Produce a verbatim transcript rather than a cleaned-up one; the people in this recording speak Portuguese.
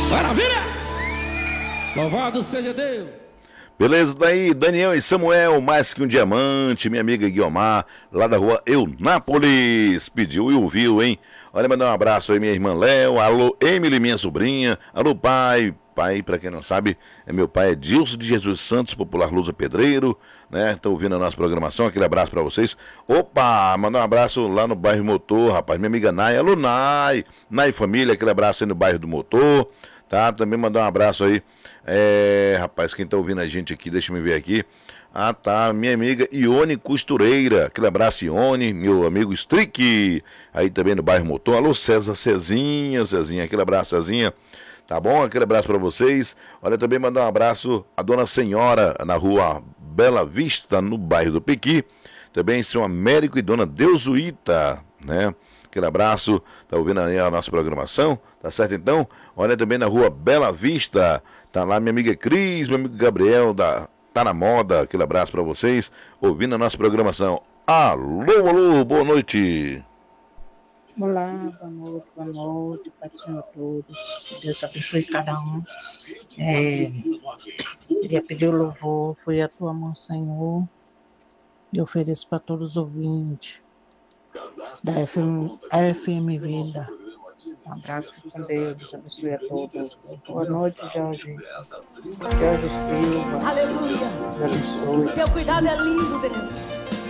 Maravilha! Louvado seja Deus! Beleza, daí Daniel e Samuel, mais que um diamante, minha amiga Guiomar, lá da rua Eunápolis, pediu e ouviu, hein? Olha, mandar um abraço aí, minha irmã Léo, alô, Emily, minha sobrinha, alô, pai, pai, pra quem não sabe, é meu pai, é Dilson de Jesus Santos, popular Lusa Pedreiro, né? Estão ouvindo a nossa programação, aquele abraço pra vocês. Opa, mandar um abraço lá no bairro Motor, rapaz, minha amiga Nai, alô, Nai, Nai família, aquele abraço aí no bairro do Motor. Tá, também mandar um abraço aí. É, rapaz, quem tá ouvindo a gente aqui, deixa eu ver aqui. Ah, tá, minha amiga Ione Costureira. Aquele abraço, Ione, meu amigo Strick. Aí também no bairro Motor. Alô, César Cezinha, Cezinha, aquele abraço, Cezinha. Tá bom? Aquele abraço pra vocês. Olha, também mandar um abraço à dona Senhora, na rua Bela Vista, no bairro do Pequi. Também seu Américo e dona Deusuíta, né? Aquele abraço, tá ouvindo aí a nossa programação, tá certo então? Olha também na rua Bela Vista, tá lá minha amiga Cris, meu amigo Gabriel, da Tá na Moda, aquele abraço pra vocês, ouvindo a nossa programação. Alô, alô, boa noite. Olá, boa noite, boa noite, Pai do Senhor todos, Deus abençoe cada um. É, queria pedir o louvor, foi a tua mão, Senhor, e ofereço para todos os ouvintes da F M, F M Vida. Um abraço com Deus, Deus abençoe a todos. Boa noite, Jorge. Jorge Silva. Aleluia. Deus abençoe. Teu cuidado é lindo, Deus.